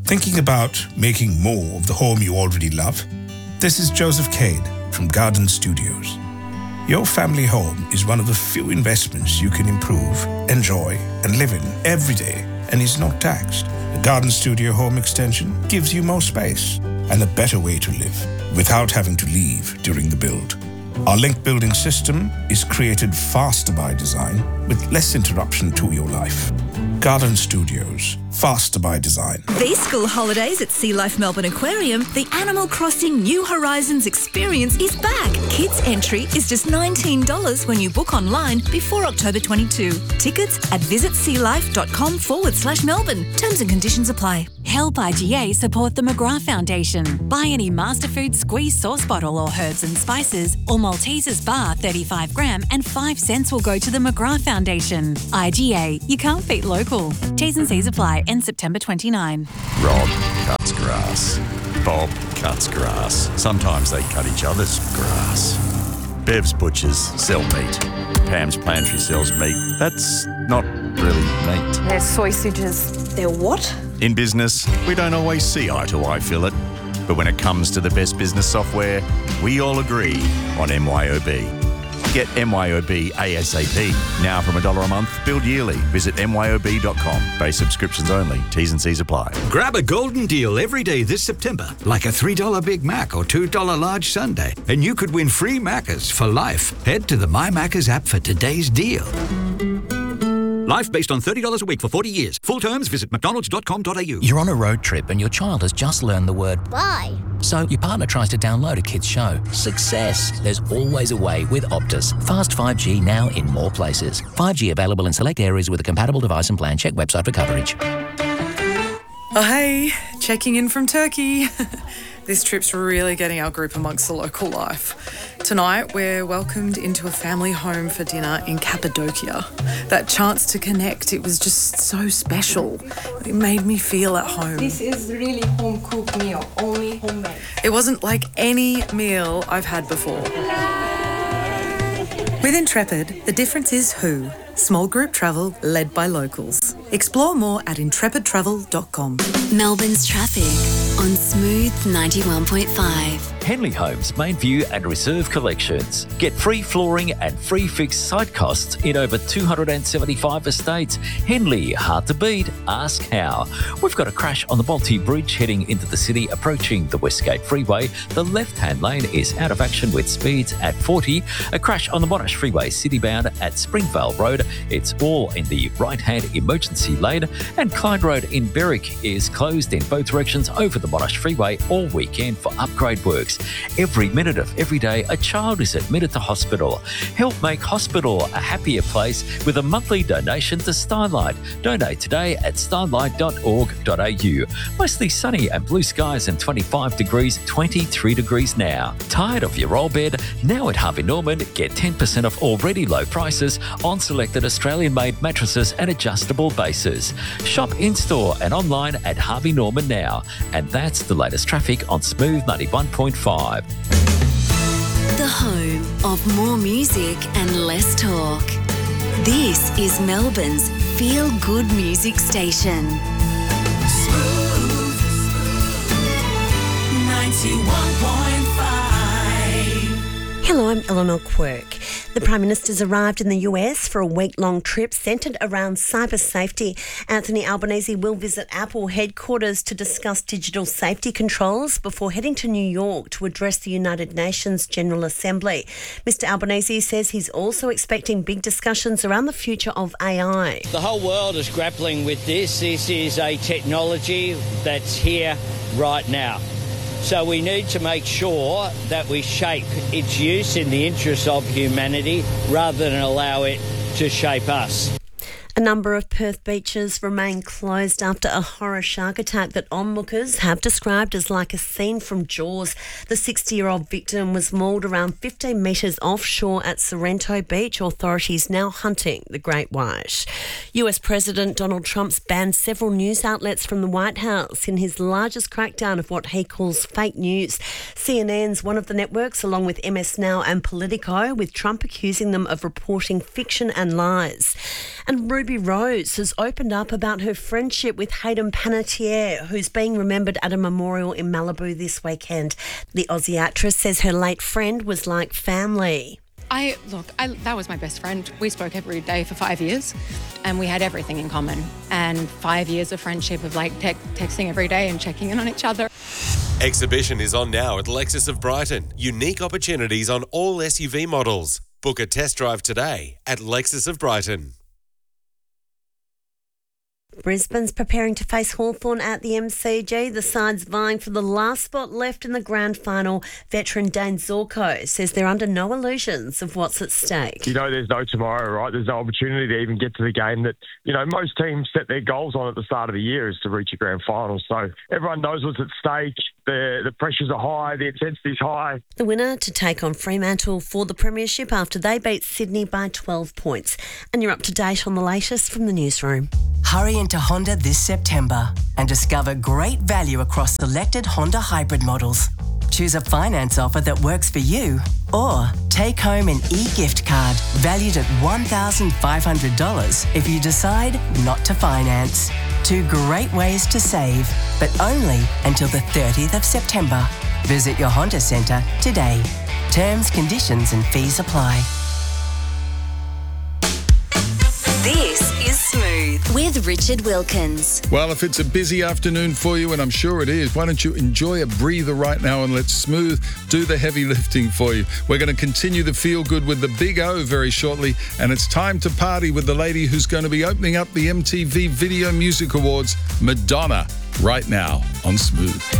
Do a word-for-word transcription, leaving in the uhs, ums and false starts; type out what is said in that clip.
Thinking about making more of the home you already love? This is Joseph Cade from Garden Studios. Your family home is one of the few investments you can improve, enjoy, and live in every day and is not taxed. The Garden Studio Home Extension gives you more space and a better way to live without having to leave during the build. Our link building system is created faster by design with less interruption to your life. Garden Studios, faster by design. These school holidays at Sea Life Melbourne Aquarium, the Animal Crossing New Horizons experience is back. Kids entry is just nineteen dollars when you book online before October twenty-second. Tickets at visitsealife.com forward slash Melbourne. Terms and conditions apply. Help I G A support the McGrath Foundation. Buy any Masterfood squeeze sauce bottle or herbs and spices or Maltesers bar thirty-five gram and five cents will go to the McGrath Foundation. I G A, you can't beat local. T's and C's apply. End September twenty-ninth. Rob cuts grass. Bob cuts grass. Sometimes they cut each other's grass. Bev's butchers sell meat. Pam's pantry sells meat. That's not really meat. They're sausages. They're what? In business, we don't always see eye to eye, Philip. But when it comes to the best business software, we all agree on M Y O B. Get M Y O B ASAP. Now from a dollar a month, billed yearly. Visit M Y O B dot com. Base subscriptions only. T's and C's apply. Grab a golden deal every day this September, like a three dollar Big Mac or two dollar large sundae, and you could win free Maccas for life. Head to the My Maccas app for today's deal. Life based on thirty dollars a week for forty years. Full terms, visit mcdonalds dot com dot a u. You're on a road trip and your child has just learned the word bye. So your partner tries to download a kid's show. Success. There's always a way with Optus. Fast five G now in more places. five G available in select areas with a compatible device and plan. Check website for coverage. Oh, hey, checking in from Turkey. This trip's really getting our group amongst the local life. Tonight, we're welcomed into a family home for dinner in Cappadocia. That chance to connect, it was just so special. It made me feel at home. This is really home-cooked meal, only homemade. It wasn't like any meal I've had before. With Intrepid, the difference is who. Small group travel led by locals. Explore more at intrepid travel dot com. Melbourne's traffic on Smooth ninety-one point five. Henley Homes Main View and Reserve Collections. Get free flooring and free fixed site costs in over two hundred seventy-five estates. Henley, hard to beat. Ask how. We've got a crash on the Balti Bridge heading into the city approaching the Westgate Freeway. The left-hand lane is out of action with speeds at forty. A crash on the Monash Freeway citybound at Springvale Road. It's all in the right-hand emergency lane. And Clyde Road in Berwick is closed in both directions over the Monash Freeway all weekend for upgrade works. Every minute of every day, a child is admitted to hospital. Help make hospital a happier place with a monthly donation to Starlight. Donate today at starlight dot org dot a u. Mostly sunny and blue skies and twenty-five degrees, twenty-three degrees now. Tired of your roll bed? Now at Harvey Norman, get ten percent off already low prices on selected Australian-made mattresses and adjustable bases. Shop in-store and online at Harvey Norman now. And that's the latest traffic on Smooth ninety-one point five. The home of more music and less talk. This is Melbourne's feel-good music station. Smooth ninety-one point five. Hello, I'm Eleanor Quirk. The Prime Minister's arrived in the U S for a week-long trip centred around cyber safety. Anthony Albanese will visit Apple headquarters to discuss digital safety controls before heading to New York to address the United Nations General Assembly. Mister Albanese says he's also expecting big discussions around the future of A I. The whole world is grappling with this. This is a technology that's here right now. So we need to make sure that we shape its use in the interests of humanity rather than allow it to shape us. A number of Perth beaches remain closed after a horror shark attack that onlookers have described as like a scene from Jaws. The sixty-year-old victim was mauled around fifteen metres offshore at Sorrento Beach. Authorities now hunting the great white. U S President Donald Trump's banned several news outlets from the White House in his largest crackdown of what he calls fake news. C N N's one of the networks, along with M S Now and Politico, with Trump accusing them of reporting fiction and lies. And Ruby Rose has opened up about her friendship with Hayden Panettiere, who's being remembered at a memorial in Malibu this weekend. The Aussie actress says her late friend was like family. I look, I, that was my best friend. We spoke every day for five years and we had everything in common. And five years of friendship of like te- texting every day and checking in on each other. Exhibition is on now at Lexus of Brighton. Unique opportunities on all S U V models. Book a test drive today at Lexus of Brighton. Brisbane's preparing to face Hawthorn at the M C G. The side's vying for the last spot left in the grand final. Veteran Dane Zorko says they're under no illusions of what's at stake. You know, there's no tomorrow, right? There's no opportunity to even get to the game that, you know, most teams set their goals on at the start of the year is to reach a grand final. So everyone knows what's at stake. The, the pressures are high. The intensity's high. The winner to take on Fremantle for the premiership after they beat Sydney by twelve points. And you're up to date on the latest from the newsroom. Hurry into Honda this September and discover great value across selected Honda hybrid models. Choose a finance offer that works for you or take home an e-gift card valued at one thousand five hundred dollars if you decide not to finance. Two great ways to save, but only until the thirtieth of September. Visit your Honda Centre today. Terms, conditions and fees apply. This is Smooth with Richard Wilkins. Well, if it's a busy afternoon for you, and I'm sure it is, why don't you enjoy a breather right now and let Smooth do the heavy lifting for you. We're going to continue the feel good with the Big O very shortly, and it's time to party with the lady who's going to be opening up the M T V Video Music Awards, Madonna, right now on Smooth.